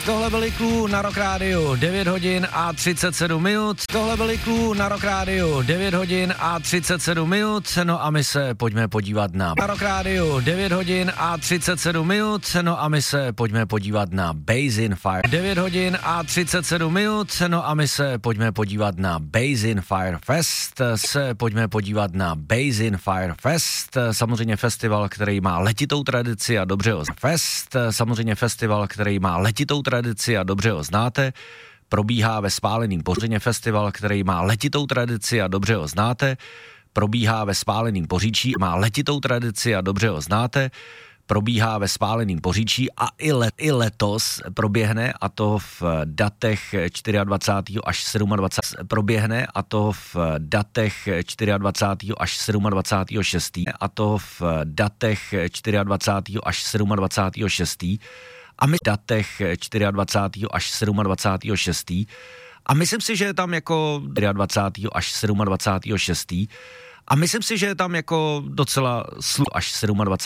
Tohle byli Clue na Rock Radio, 9 hodin a 37 minut. Tohle byli Clue na Rock Radio, 9 hodin a 37 minut. No a my se pojďme podívat na Rock Radio, 9 hodin a 37 minut. No a my se pojďme podívat na Basin Fire. 9 hodin a 37 minut. No a my se pojďme podívat na Basin Fire Fest. Pojďme podívat na Basin Fire Fest. Samozřejmě festival, který má letitou tradici a dobře ho samozřejmě festival, který má letitou tradici a dobře ho znáte, probíhá ve spáleným Poříčí. Festival, který má letitou tradici a dobře ho znáte, probíhá ve spáleným Poříčí, má letitou tradici a dobře ho znáte, probíhá ve spáleným Poříčí a i letos proběhne, a to v datech 24. až 27. proběhne, a to v datech 24. až 27. 6. a to v datech 24. až 27. 6. a my datech 24. až 27. 6. a myslím si, že je tam jako 24. až 27. 6. a myslím si, že je tam jako docela až 27.